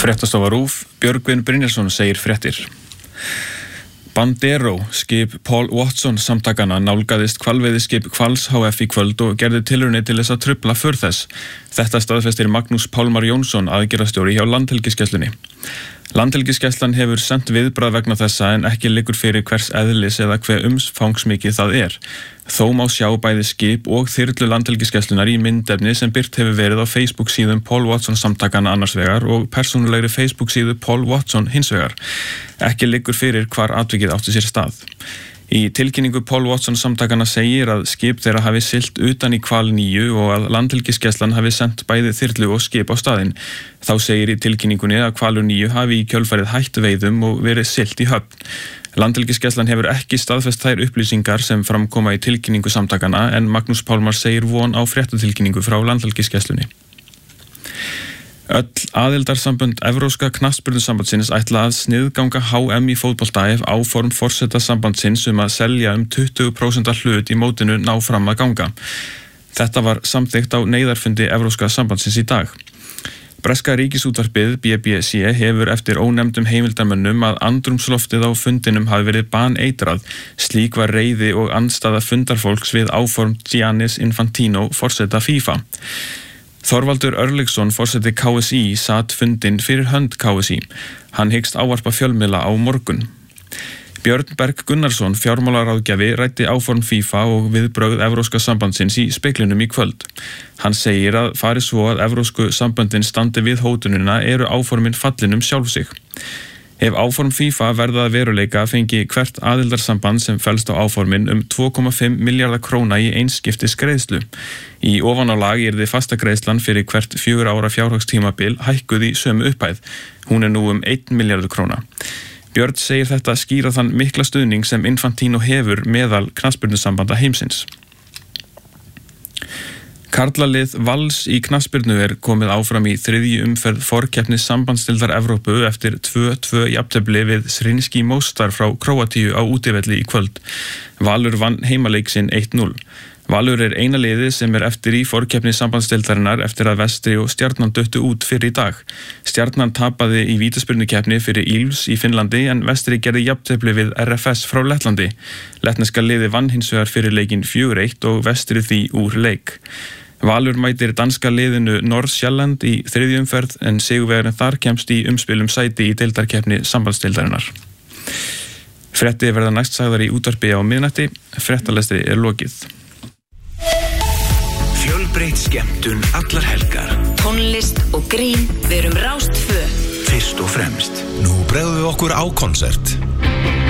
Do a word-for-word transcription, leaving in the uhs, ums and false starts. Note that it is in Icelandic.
Fréttastofa RÚV, Björgvin Brynjarsson segir fréttir. Bandero, skip Paul Watson samtakana nálgaðist hvalveiðiskip Hvals H F í kvöld og gerði tilraunir til þess að trufla för þess. Þetta staðfestir Magnús Pálmar Jónsson, aðgerðarstjóri hjá Landhelgisgæslunni. Landhelgisgæslan hefur sent viðbragð vegna þessa en ekki liggur fyrir hvers eðlis eða hve umfangsmikið það er. Þó má sjá bæði skip og þyrlu Landhelgisgæslunnar í myndefni sem birt hefur verið á Facebook síðum Paul Watson samtakana annars vegar og persónulegri Facebook síðu Paul Watson hins vegar. Ekki liggur fyrir hvar atvikið átti sér stað. Í tilkynningu Paul Watson samtakana segir að skip þeirra hafi siglt utan í Hval níu og að Landhelgisgæslan hafi sent bæði þyrlu og skip á staðinn. Þá segir í tilkynningunni að Hvalur níu hafi í kjölfarið hætt veiðum og verið siglt í höfn. Landhelgisgæslan hefur ekki staðfest þær upplýsingar sem framkoma í tilkynningu samtakana en Magnús Pálmar segir von á fréttatilkynningu frá Landhelgisgæslunni. Öll aðildarsambönd Evrópska knattspyrnusambandsins ætla að sniðganga H M í fótbolta ef áform forseta sambandsins um að selja um tuttugu prósent hlut í mótinu ná fram að ganga. Þetta var samþykkt á neyðarfundi Evrópska sambandsins í dag. Breska ríkisútvarpið B B C hefur eftir ónefndum heimildarmönnum að andrúmsloftið á fundinum hafi verið baneitrað. Slík var reiði og andstaða fundarfólks við áform Giannis Infantino, forseta FIFA. Þorvaldur Örlygsson, forseti K S í, sat fundinn fyrir hönd K S í. Hann hyggst ávarpa fjölmiðla á morgun. Björn Berg Gunnarsson, fjármálaráðgjafi, ræddi áform FIFA og viðbrögð Evrópska sambandsins í speglinum í kvöld. Hann segir að fari svo að Evrópsku samböndin standi við hótunina eru áformin fallin um sjálf sig. Ef áform FIFA verða að veruleika fengi hvert aðildarsamband sem felst á áformin um tvö komma fimm milljarða króna í einskiptis greiðslu. Í ofanálag yrði fasta greiðslan fyrir hvert fjögur ára fjárhagstímabil hækkuð í sömu upphæð. Hún er nú um einn milljarður króna. Björn segir þetta skýra þann mikla stuðning sem Infantino hefur meðal knattspyrnusambanda heimsins. Karlalið Vals í knattspyrnu er komið áfram í þriðju umferð forkeppni sambandsdeildar Evrópu eftir tvö tvö jafntefli við Zrinjski Mostar frá Króatíu á útivelli í kvöld. Valur vann heimaleik sinn eitt núll. Valur er eina liðið sem er eftir í forkeppni sambandsdeildarinnar eftir að Vestri og Stjarnan duttu út fyrir í dag. Stjarnan tapaði í vítaspyrnukeppni fyrir Íls í Finnlandi en Vestri gerði jafntefli við R F S frá Lettlandi. Lettneska liðið vann hins vegar fyrir leikinn fjögur eitt og Vestri því úr leik. Valur mætir danska liðinu Nordsjælland í þriðju umferð en sigurvegarinn þar kemst í umspilum sæti í deildarkeppni sambandsdeildarinnar. Frétti verða næst sagðar í útvarpi á miðnætti. Fréttalestri er lokið. Fjölbreytt skemmtun allar helgar. Tónlist og grín, við erum Rás tvö. Fyrst og fremst. Nú bregðum við okkur á konsert.